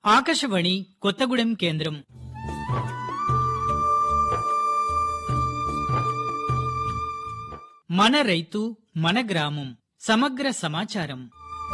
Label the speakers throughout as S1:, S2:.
S1: ఆకాశవాణి కొత్తగూడెం కేంద్రం. మన రైతు మన గ్రామం సమగ్ర సమాచారం.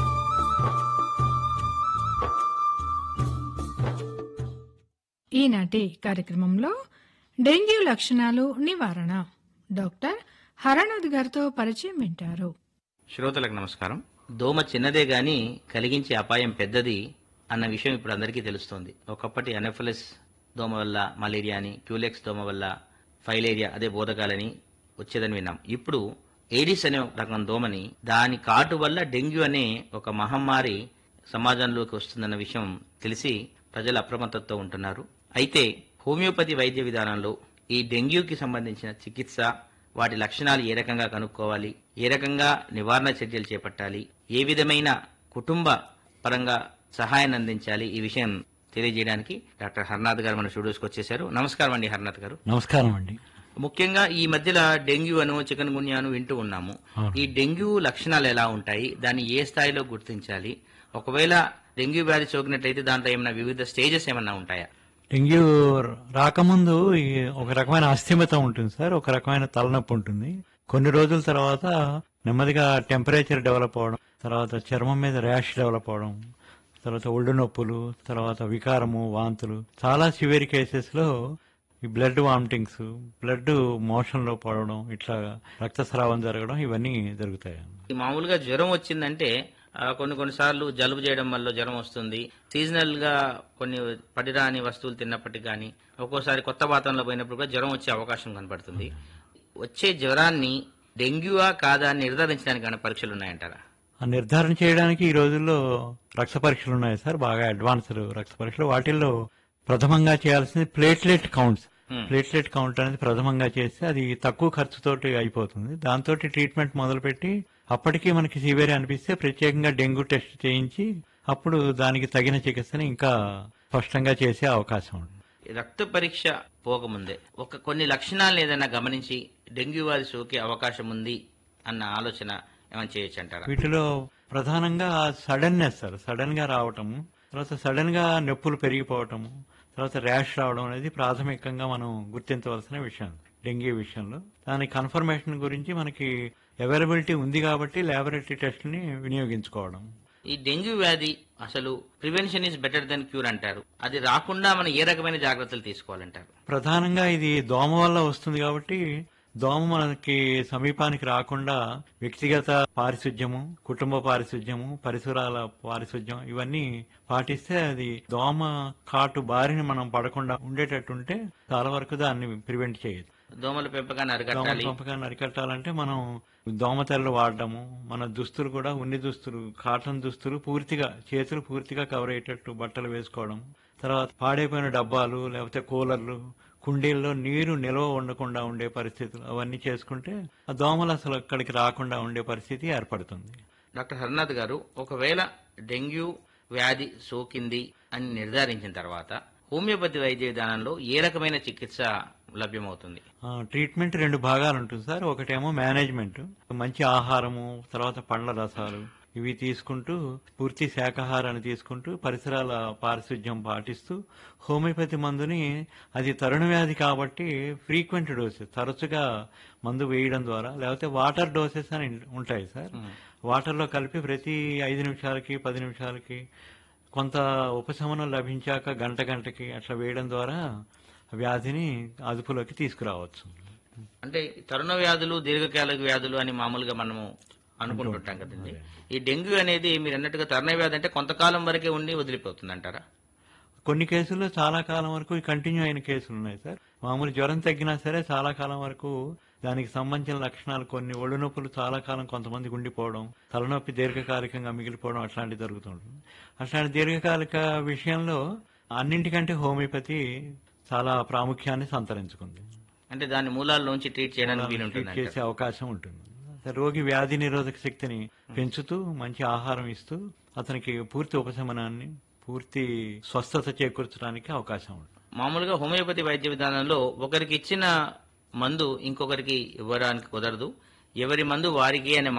S2: ఈనాటి కార్యక్రమంలో డెంగ్యూ లక్షణాలు నివారణ డాక్టర్ హరనాథ్ గారితో పరిచయం వింటారు.
S3: శ్రోతలకు నమస్కారం. దోమ చిన్నదే గాని కలిగించే అపాయం పెద్దది అన్న విషయం ఇప్పుడు అందరికీ తెలుస్తోంది. ఒకప్పటి అనఫిలస్ దోమ వల్ల మలేరియా అని, క్యూలెక్స్ దోమ వల్ల ఫైలేరియా అదే బోధకాలని వచ్చేదని విన్నాం. ఇప్పుడు ఏడిస్ అనే రకం దోమని, దాని కాటు వల్ల డెంగ్యూ అనే ఒక మహమ్మారి సమాజంలోకి వస్తుందన్న విషయం తెలిసి ప్రజలు అప్రమత్తతో ఉంటున్నారు. అయితే హోమియోపతి వైద్య విధానంలో ఈ డెంగ్యూకి సంబంధించిన చికిత్స, వాటి లక్షణాలు ఏ రకంగా కనుక్కోవాలి, ఏ రకంగా నివారణ చర్యలు చేపట్టాలి, ఏ విధమైన కుటుంబ పరంగా సహాయాన్ని అందించాలి, ఈ విషయం తెలియజేయడానికి డాక్టర్ హరనాథ్ గారు మన స్టూడియోస్కి వచ్చేశారు. నమస్కారం అండి హరనాథ్ గారు.
S4: నమస్కారం అండి.
S3: ముఖ్యంగా ఈ మధ్యలో డెంగ్యూ అను, చికెన్ గున్యాను వింటూ ఉన్నాము. ఈ డెంగ్యూ లక్షణాలు ఎలా ఉంటాయి, దాన్ని ఏ స్థాయిలో గుర్తించాలి, ఒకవేళ డెంగ్యూ వ్యాధి సోకినట్లయితే దాంట్లో ఏమైనా వివిధ స్టేజెస్ ఏమన్నా ఉంటాయా?
S4: డెంగ్యూ రాకముందు ఒక రకమైన అస్థిమతం ఉంటుంది సార్, ఒక రకమైన తలనొప్పి ఉంటుంది. కొన్ని రోజుల తర్వాత నెమ్మదిగా టెంపరేచర్ డెవలప్ అవడం, తర్వాత చర్మం మీద ర్యాష్ డెవలప్ అవడం, తర్వాత ఒళ్ళు నొప్పులు, తర్వాత వికారము, వాంతులు, చాలా సివియర్ కేసెస్ లో ఈ బ్లడ్ వామిటింగ్స్, బ్లడ్ మోషన్ లో పడడం, ఇట్లా రక్తస్రావం జరగడం, ఇవన్నీ జరుగుతాయి.
S3: మామూలుగా జ్వరం వచ్చిందంటే కొన్నిసార్లు జలుబు చేయడం వల్ల జ్వరం వస్తుంది. సీజనల్ గా కొన్ని పడిరాని వస్తువులు తిన్నప్పటికీ కానీ, ఒక్కోసారి కొత్త వాతావరణంలో పోయినప్పుడు కూడా జ్వరం వచ్చే అవకాశం కనపడుతుంది. వచ్చే జ్వరాన్ని డెంగ్యూవా కాదా అని నిర్ధారించడానికి ఏమైనా పరీక్షలు ఉన్నాయంటారా?
S4: ఆ నిర్ధారణ చేయడానికి ఈ రోజుల్లో రక్త పరీక్షలు ఉన్నాయి సార్, బాగా అడ్వాన్స్డ్ రక్త పరీక్షలు. వాటిల్లో ప్రథమంగా చేయాల్సింది ప్లేట్లెట్ కౌంట్స్. ప్లేట్లెట్ కౌంట్ అనేది ప్రథమంగా చేస్తే అది తక్కువ ఖర్చుతోటి అయిపోతుంది. దాంతో ట్రీట్మెంట్ మొదలుపెట్టి అప్పటికీ మనకి సివియర్ అనిపిస్తే ప్రత్యేకంగా డెంగ్యూ టెస్ట్ చేయించి అప్పుడు దానికి తగిన చికిత్సని ఇంకా స్పష్టంగా చేసే అవకాశం ఉంది.
S3: రక్త పరీక్ష పోకముందే కొన్ని లక్షణాలను ఏదైనా గమనించి డెంగ్యూ వ్యాధి సోకే అవకాశం ఉంది అన్న ఆలోచన ఏమైనా చేయొచ్చు అంటారా?
S4: వీటిలో ప్రధానంగా సడన్నెస్ సార్, సడన్ గా రావటము, తర్వాత సడన్ గా నొప్పులు పెరిగిపోవటము, తర్వాత ర్యాష్ రావడం అనేది ప్రాథమికంగా మనం గుర్తించవలసిన విషయం డెంగ్యూ విషయంలో. దాని కన్ఫర్మేషన్ గురించి మనకి అవైలబిలిటీ ఉంది కాబట్టి ల్యాబొరేటరీ టెస్ట్ ని వినియోగించుకోవడం.
S3: ఈ డెంగ్యూ వ్యాధి అసలు prevention is better than cure అంటారు. అది రాకుండా మనం ఏ రకమైన జాగ్రత్తలు తీసుకోవాలంటారు?
S4: ప్రధానంగా ఇది దోమ వల్ల వస్తుంది కాబట్టి దోమ మనకి సమీపానికి రాకుండా వ్యక్తిగత పారిశుధ్యము, కుటుంబ పారిశుధ్యము, పరిసరాల పారిశుధ్యం ఇవన్నీ పాటిస్తే అది దోమ కాటు బారిని మనం పడకుండా ఉండేటట్టుంటే చాలా వరకు దాన్ని ప్రివెంట్ చేయొచ్చు.
S3: దోమల పెంపకాన్ని
S4: అరికట్టాలంటే మనం దోమతెరలు వాడడము, మన దుస్తులు కూడా ఉన్ని దుస్తులు, కాటన్ దుస్తులు పూర్తిగా, చేతులు పూర్తిగా కవర్ అయ్యేటట్టు బట్టలు వేసుకోవడం, తర్వాత పాడైపోయిన డబ్బాలు లేకపోతే కూలర్లు, కుండీల్లో నీరు నిల్వ ఉండకుండా ఉండే పరిస్థితులు అవన్నీ చేసుకుంటే ఆ దోమలు అసలు అక్కడికి రాకుండా ఉండే పరిస్థితి ఏర్పడుతుంది.
S3: డాక్టర్ హరనాథ్ గారు, ఒకవేళ డెంగ్యూ వ్యాధి సోకింది అని నిర్ధారించిన తర్వాత హోమియోపతి వైద్య విధానంలో ఏ రకమైన చికిత్స లభ్యమవుతుంది?
S4: ట్రీట్మెంట్ రెండు భాగాలు ఉంటుంది సార్. ఒకటేమో మేనేజ్మెంట్, మంచి ఆహారము, తర్వాత పండ్ల రసాలు ఇవి తీసుకుంటూ, పూర్తి శాకాహారాన్ని తీసుకుంటూ, పరిసరాల పారిశుధ్యం పాటిస్తూ, హోమియోపతి మందుని అది తరుణ వ్యాధి కాబట్టి ఫ్రీక్వెంట్ డోసెస్, తరచుగా మందు వేయడం ద్వారా, లేకపోతే వాటర్ డోసెస్ అని ఉంటాయి సార్. వాటర్లో కలిపి ప్రతి 5 నిమిషాలకి 10 నిమిషాలకి కొంత ఉపశమనం లభించాక గంటకి అట్లా వేయడం ద్వారా వ్యాధిని అదుపులోకి తీసుకురావచ్చు.
S3: అంటే తరుణ వ్యాధులు, దీర్ఘకాలిక వ్యాధులు అని మామూలుగా మనము అనుకుంటుంటాం కదండి. ఈ డెంగ్యూ అనేది మీరు అన్నట్టుగా తరుణ వ్యాధి అంటే కొంతకాలం వరకే ఉండి వదిలిపోతుంది అంటారా?
S4: కొన్ని కేసుల్లో చాలా కాలం వరకు కంటిన్యూ అయిన కేసులు ఉన్నాయి సార్. మామూలు జ్వరం తగ్గినా సరే చాలా కాలం వరకు దానికి సంబంధించిన లక్షణాలు, కొన్ని ఒళ్ళు నొప్పులు చాలా కాలం కొంతమందికి ఉండిపోవడం, తలనొప్పి దీర్ఘకాలికంగా మిగిలిపోవడం అట్లాంటివి జరుగుతుంటుంది. అట్లాంటి దీర్ఘకాలిక విషయంలో అన్నింటికంటే హోమియోపతి చాలా ప్రాముఖ్యాన్ని సంతరించుకుంది.
S3: అంటే దాని మూలాల్లోంచి ట్రీట్ చేయడానికి
S4: చేసే అవకాశం ఉంటుంది. రోగి వ్యాధి నిరోధక శక్తిని పెంచుతూ, మంచి ఆహారం ఇస్తూ అతనికి పూర్తి ఉపశమనాన్ని, పూర్తి స్వస్థత చేకూర్చడానికి అవకాశం ఉంటుంది.
S3: మామూలుగా హోమియోపతి వైద్య విధానంలో ఒకరికి ఇచ్చిన మందు ఇంకొకరికి ఇవ్వడానికి కుదరదు, ఎవరి మందు వారికి అనే